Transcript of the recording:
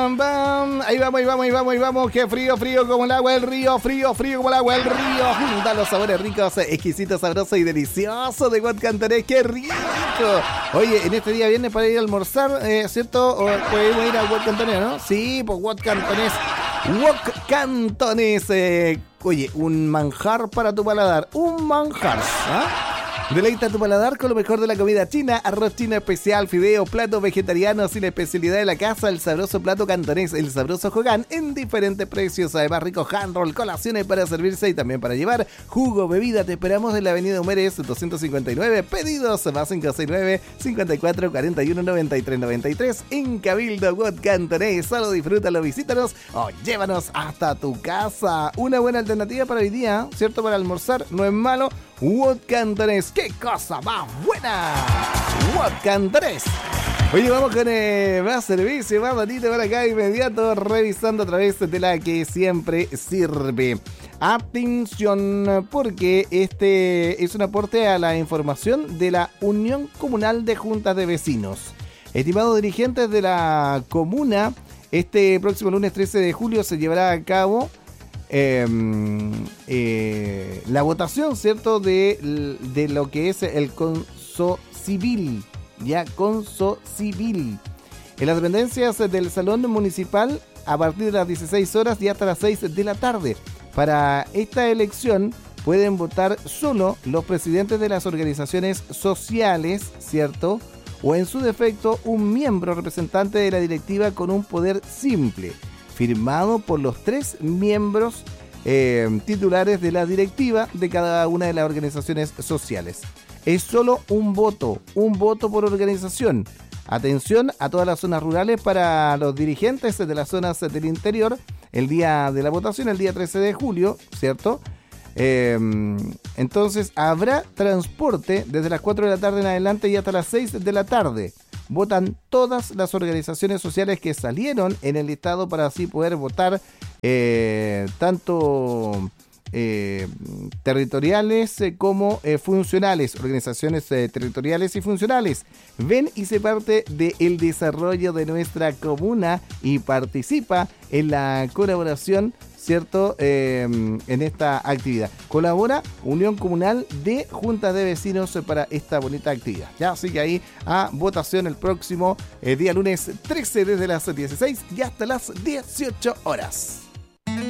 Bam. Ahí vamos, ahí vamos, ahí vamos, ahí vamos. Qué frío, frío como el agua del río. Frío, frío como el agua del río. Da los sabores ricos, exquisitos, sabrosos y deliciosos de Wok Cantonés. ¡Qué rico! Oye, en este día viernes para ir a almorzar, ¿cierto? O podemos ir a Wok Cantonés, ¿no? Sí, pues Wok Cantonés. Wok Cantonés. Oye, un manjar para tu paladar. Un manjar, ¿ah? Deleita tu paladar con lo mejor de la comida china, arroz chino especial, fideo, platos vegetarianos y la especialidad de la casa, el sabroso plato cantonés, el sabroso Hogan, en diferentes precios. Además, rico hand roll, colaciones para servirse y también para llevar, jugo, bebida. Te esperamos en la avenida Humeres 259, pedidos más 569 54 41 93 93 en Cabildo Wok Cantonés. Solo disfrútalo, visítanos o llévanos hasta tu casa. Una buena alternativa para hoy día, ¿cierto? Para almorzar, no es malo. Wok Cantonés, ¡qué cosa más buena! Wok Cantonés. Oye, vamos con más servicio, más ratito para acá inmediato, revisando a través de la que siempre sirve. Atención, porque este es un aporte a la información de la Unión Comunal de Juntas de Vecinos. Estimados dirigentes de la comuna, este próximo lunes 13 de julio se llevará a cabo la votación, ¿cierto? De lo que es el Conso Civil, ya Conso Civil. En las dependencias del Salón Municipal a partir de las 16 horas y hasta las 6 de la tarde. Para esta elección pueden votar solo los presidentes de las organizaciones sociales, ¿cierto? O en su defecto un miembro representante de la directiva con un poder simple, firmado por los 3 miembros titulares de la directiva de cada una de las organizaciones sociales. Es solo un voto por organización. Atención a todas las zonas rurales para los dirigentes de las zonas del interior. El día de la votación, el día 13 de julio, ¿cierto? Entonces habrá transporte desde las 4 de la tarde en adelante y hasta las 6 de la tarde. Votan todas las organizaciones sociales que salieron en el listado para así poder votar tanto territoriales como funcionales, organizaciones territoriales y funcionales. Ven y se parte del desarrollo de nuestra comuna y participa en la colaboración, ¿cierto? En esta actividad. Colabora Unión Comunal de Juntas de Vecinos para esta bonita actividad. Ya, así que ahí a votación el próximo día lunes 13 desde las 16 y hasta las 18 horas.